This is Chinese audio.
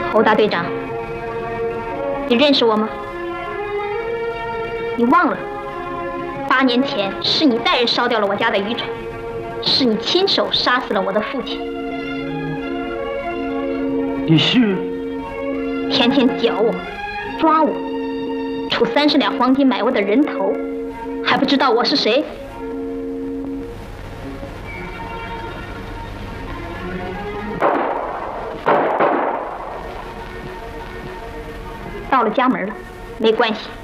侯大队长，你认识我吗？你忘了，8年前是你带人烧掉了我家的渔船，是你亲手杀死了我的父亲。 你是？ 天天搅我，抓我，出30两黄金买我的人头，还不知道我是谁？到了家门了，没关系，